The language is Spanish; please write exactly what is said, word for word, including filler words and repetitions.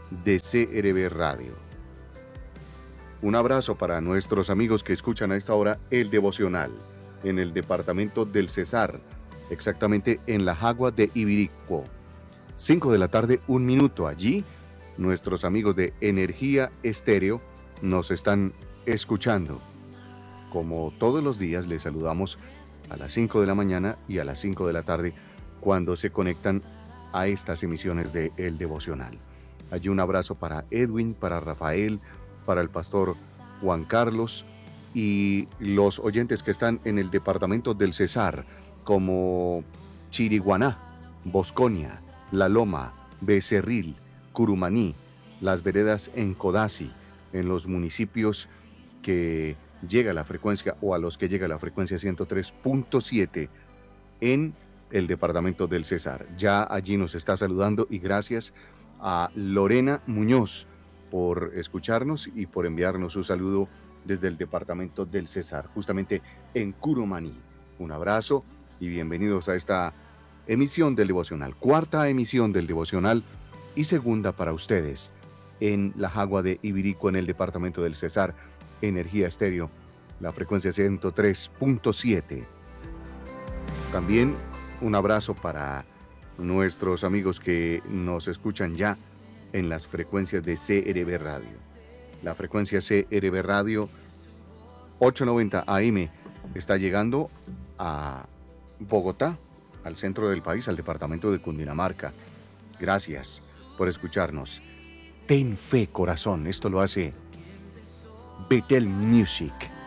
de C R B Radio. Un abrazo para nuestros amigos que escuchan a esta hora el devocional en el departamento del Cesar, exactamente en la Jagua de Ibirico. cinco de la tarde, un minuto. Allí, nuestros amigos de Energía Estéreo nos están escuchando. Como todos los días, les saludamos a las cinco de la mañana y a las cinco de la tarde cuando se conectan a estas emisiones de El Devocional. Allí un abrazo para Edwin, para Rafael, para el pastor Juan Carlos y los oyentes que están en el departamento del Cesar, como Chiriguaná, Bosconia, La Loma, Becerril, Curumaní, las veredas en Codazzi, en los municipios que llega la frecuencia o a los que llega la frecuencia ciento tres punto siete en el departamento del Cesar. Ya allí nos está saludando y gracias a Lorena Muñoz por escucharnos y por enviarnos su saludo desde el departamento del Cesar, justamente en Curumaní. Un abrazo y bienvenidos a esta emisión del devocional, cuarta emisión del devocional y segunda para ustedes en la Jagua de Ibirico en el departamento del Cesar, Energía Estéreo, la frecuencia ciento tres punto siete. También un abrazo para nuestros amigos que nos escuchan ya en las frecuencias de C R B Radio. La frecuencia C R B Radio ochocientos noventa A M está llegando a Bogotá, al centro del país, al departamento de Cundinamarca. Gracias por escucharnos. Ten fe, corazón. Esto lo hace Betel Music.